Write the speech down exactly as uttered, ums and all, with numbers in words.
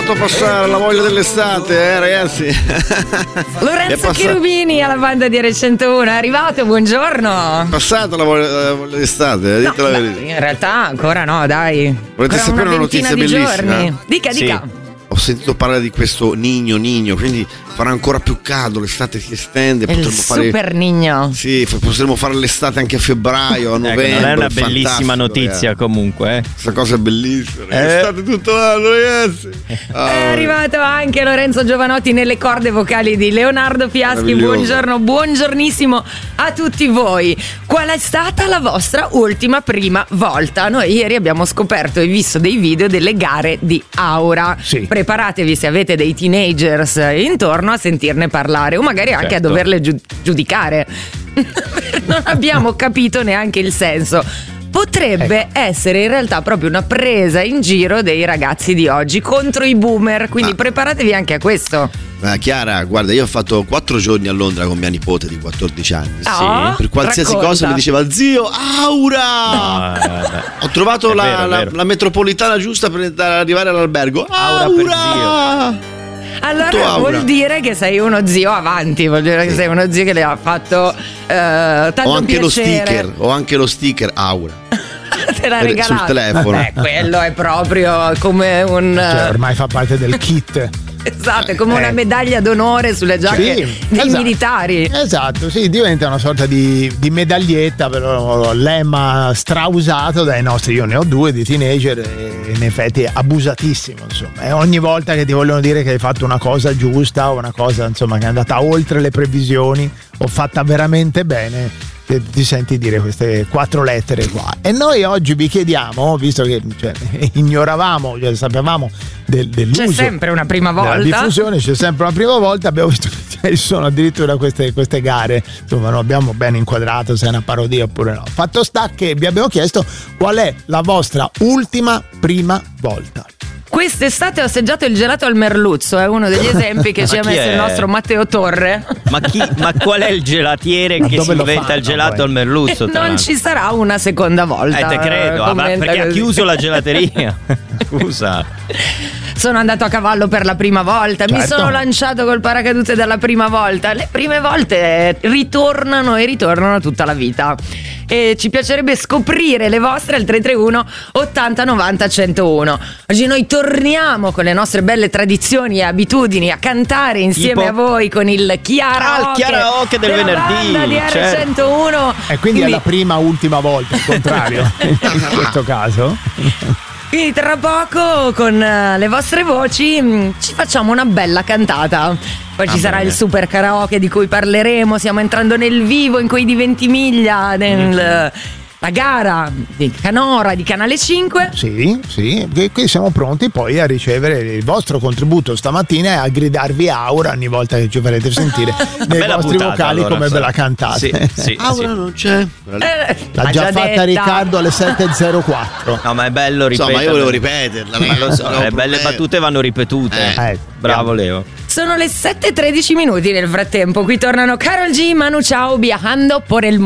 fatto passare la voglia dell'estate, eh ragazzi. Lorenzo pass- Cherubini alla banda di R centouno è arrivato, buongiorno. È passata la voglia, la voglia dell'estate, dite No, la beh, verità. in realtà ancora no, dai. Volete Ancora sapere una ventina notizia di bellissima? giorni. Dica, Sì. dica. Ho sentito parlare di questo Nigno Nigno, quindi farà ancora più caldo, l'estate si estende, Il potremmo fare super Nigno. Sì, f- potremmo fare l'estate anche a febbraio, a Ecco, novembre. non è una fantastico, bellissima notizia ragazzi. comunque, eh. Questa cosa è bellissima, Eh. l'estate tutto l'anno, ragazzi. Ah, È arrivato anche Lorenzo Giovanotti nelle corde vocali di Leonardo Fiaschi. Meraviglioso. Buongiorno, buongiornissimo a tutti voi. Qual è stata la vostra ultima prima volta? Noi ieri abbiamo scoperto e visto dei video delle gare di Aura. Sì. Preparatevi se avete dei teenagers intorno a sentirne parlare o magari anche a Certo. doverle giu- giudicare. Non abbiamo capito neanche il senso. Potrebbe essere in realtà proprio una presa in giro dei ragazzi di oggi contro i boomer, quindi Ah. preparatevi anche a questo. Ma Chiara, guarda, io ho fatto quattro giorni a Londra con mia nipote di quattordici anni. Ah, Per qualsiasi racconta. cosa mi diceva zio Aura. Ah, vabbè. Ho trovato È la, vero, è la- vero. la metropolitana giusta per andare- arrivare all'albergo. Aura per Allora Tutto Aura. vuol dire che sei uno zio avanti, vuol dire che sei uno zio che le ha fatto eh, tanto Ho anche lo piacere. sticker, ho anche lo sticker Aura. Te l'ha Per- regalato sul telefono. Eh, quello è proprio come un Cioè, eh, ormai fa parte del kit. esatto, è come Eh. una medaglia d'onore sulle giacche Sì, dei esatto. militari. Esatto, sì, diventa una sorta di, di medaglietta, però lemma strausato dai nostri, io ne ho due di teenager e in effetti è abusatissimo, insomma. E ogni volta che ti vogliono dire che hai fatto una cosa giusta o una cosa, insomma, che è andata oltre le previsioni o fatta veramente bene, che ti senti dire queste quattro lettere qua. E noi oggi vi chiediamo, visto che cioè, ignoravamo, cioè, sapevamo del, dell'uso, C'è sempre una prima della volta. diffusione, c'è sempre una prima volta, abbiamo visto che ci sono addirittura queste, queste gare, insomma non abbiamo ben inquadrato se è una parodia oppure no. Fatto sta che vi abbiamo chiesto qual è la vostra ultima prima volta. Quest'estate ho assaggiato il gelato al merluzzo, è uno degli esempi che ci ha chi messo è? il nostro Matteo Torre. Ma, chi, ma qual è il gelatiere Ma che dove si lo inventa fanno, il gelato poi? al merluzzo? tra Non l'altro? ci sarà una seconda volta. Eh, te credo, ah, ma Commenta perché ha così. chiuso la gelateria. Scusa. Sono andato a cavallo per la prima volta, mi Certo. sono lanciato col paracadute dalla prima volta. Le prime volte ritornano e ritornano tutta la vita. E ci piacerebbe scoprire le vostre al tre tre uno ottanta novanta centouno. Oggi noi torniamo con le nostre belle tradizioni e abitudini a cantare insieme Tipo? a voi con il Chiara Ah, il Chiaraoke del della venerdì, banda di certo. R centouno. E quindi è la prima ultima volta, il contrario, in questo caso. Quindi tra poco con eh, le vostre voci mh, ci facciamo una bella cantata. Poi ci Ah, sarà bene. il super karaoke di cui parleremo. Stiamo entrando nel vivo in quei di Ventimiglia, nel, la gara di Canora di Canale cinque. Sì, sì, che qui siamo pronti poi a ricevere il vostro contributo stamattina e a gridarvi Aura ogni volta che ci farete sentire nei Bella vostri buttata, vocali allora, come ve sarà. la cantate. Sì, sì, Aura sì. non c'è. Eh, L'ha l'ha già, fatta detta. Riccardo alle sette e zero quattro. No, ma è bello ripetere. Insomma, io volevo ripeterla. Ma lo so, non ho le belle problemi. battute vanno ripetute. Eh. Eh, Bravo Leo. Sono le sette e tredici minuti nel frattempo. Qui tornano Karol G, Manu Chao, Viajando por el